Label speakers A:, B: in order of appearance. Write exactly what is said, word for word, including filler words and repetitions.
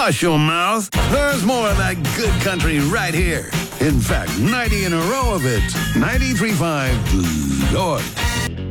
A: Hush your mouth. There's more of that good country right here. In fact, ninety in a row of it. ninety-three point five Blue York.